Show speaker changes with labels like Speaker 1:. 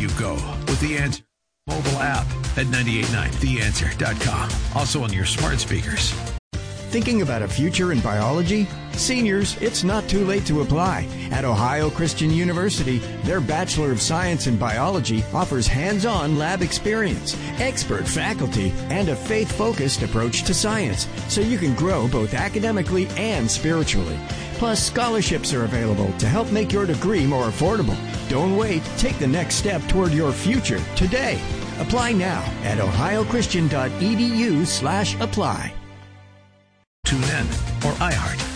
Speaker 1: you go with The Answer mobile app at 989theanswer.com. Also on your smart speakers.
Speaker 2: Thinking about a future in biology? Seniors, it's not too late to apply. At Ohio Christian University, their Bachelor of Science in Biology offers hands-on lab experience, expert faculty, and a faith-focused approach to science, so you can grow both academically and spiritually. Plus, scholarships are available to help make your degree more affordable. Don't wait. Take the next step toward your future today. Apply now at ohiochristian.edu/apply.
Speaker 1: TuneIn or iHeart.